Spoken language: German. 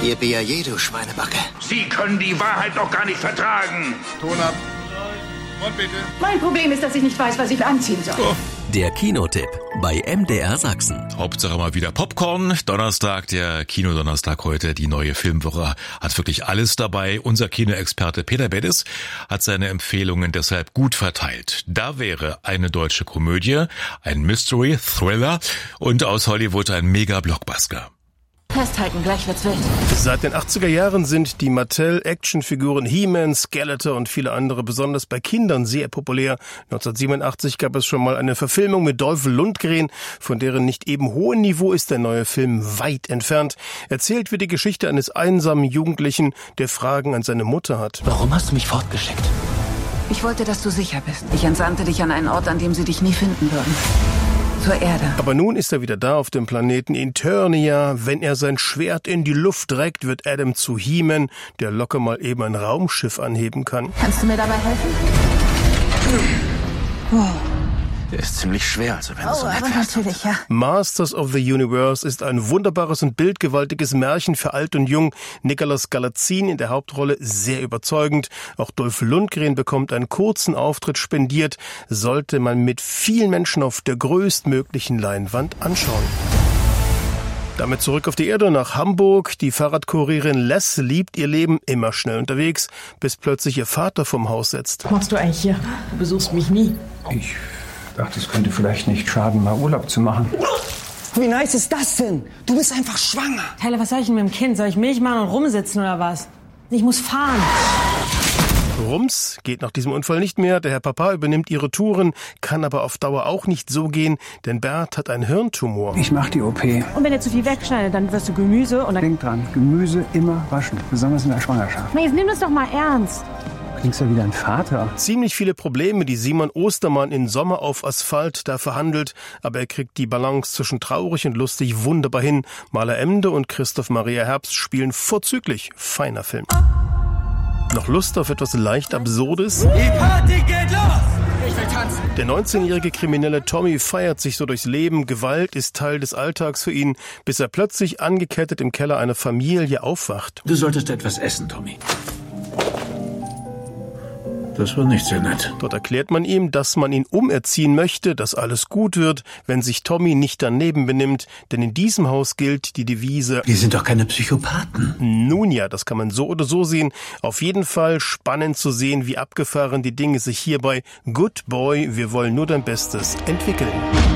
Yippie, du Schweinebacke. Sie können die Wahrheit doch gar nicht vertragen. Ton ab. Und bitte. Mein Problem ist, dass ich nicht weiß, was ich anziehen soll. Oh. Der Kinotipp bei MDR Sachsen. Hauptsache mal wieder Popcorn. Donnerstag, der Kinodonnerstag heute. Die neue Filmwoche hat wirklich alles dabei. Unser Kinoexperte Peter Beddes hat seine Empfehlungen deshalb gut verteilt. Da wäre eine deutsche Komödie, ein Mystery, Thriller und aus Hollywood ein Mega-Blockbuster. Festhalten, gleich wird's wild. Seit den 80er Jahren sind die Mattel-Actionfiguren He-Man, Skeletor und viele andere besonders bei Kindern sehr populär. 1987 gab es schon mal eine Verfilmung mit Dolph Lundgren, von deren nicht eben hohem Niveau ist der neue Film weit entfernt. Erzählt wird die Geschichte eines einsamen Jugendlichen, der Fragen an seine Mutter hat. Warum hast du mich fortgeschickt? Ich wollte, dass du sicher bist. Ich entsandte dich an einen Ort, an dem sie dich nie finden würden. Zur Erde. Aber nun ist er wieder da auf dem Planeten Eternia. Wenn er sein Schwert in die Luft reckt, wird Adam zu He-Man, der locker mal eben ein Raumschiff anheben kann. Kannst du mir dabei helfen? Wow. Der ist ziemlich schwer, also wenn du so nett wärst. Natürlich, ja. Masters of the Universe ist ein wunderbares und bildgewaltiges Märchen für alt und jung. Nicolas Galatzin in der Hauptrolle sehr überzeugend. Auch Dolph Lundgren bekommt einen kurzen Auftritt spendiert. Sollte man mit vielen Menschen auf der größtmöglichen Leinwand anschauen. Damit zurück auf die Erde nach Hamburg. Die Fahrradkurierin Les liebt ihr Leben, immer schnell unterwegs, bis plötzlich ihr Vater vom Haus setzt. Was machst du eigentlich hier? Du besuchst mich nie. Ich dachte, es könnte vielleicht nicht schaden, mal Urlaub zu machen. Wie nice ist das denn? Du bist einfach schwanger. Tyler, was soll ich denn mit dem Kind? Soll ich Milch machen und rumsitzen oder was? Ich muss fahren. Rums geht nach diesem Unfall nicht mehr. Der Herr Papa übernimmt ihre Touren, kann aber auf Dauer auch nicht so gehen, denn Bert hat einen Hirntumor. Ich mach die OP. Und wenn er zu viel wegschneidet, dann wirst du Gemüse und dann... Denk dran, Gemüse immer waschen, besonders in der Schwangerschaft. Jetzt nimm das doch mal ernst. Klingst ja wie dein Vater. Ziemlich viele Probleme, die Simon Ostermann in Sommer auf Asphalt da verhandelt, aber er kriegt die Balance zwischen traurig und lustig wunderbar hin. Maler Emde und Christoph Maria Herbst spielen vorzüglich. Feiner Film. Noch Lust auf etwas leicht Absurdes? Die Party geht los! Ich will tanzen. Der 19-jährige kriminelle Tommy feiert sich so durchs Leben. Gewalt ist Teil des Alltags für ihn, bis er plötzlich angekettet im Keller einer Familie aufwacht. Du solltest etwas essen, Tommy. Das war nicht sehr nett. Dort erklärt man ihm, dass man ihn umerziehen möchte, dass alles gut wird, wenn sich Tommy nicht daneben benimmt, denn in diesem Haus gilt die Devise: Wir sind doch keine Psychopathen. Nun ja, das kann man so oder so sehen. Auf jeden Fall spannend zu sehen, wie abgefahren die Dinge sich hierbei Good Boy, wir wollen nur dein Bestes entwickeln.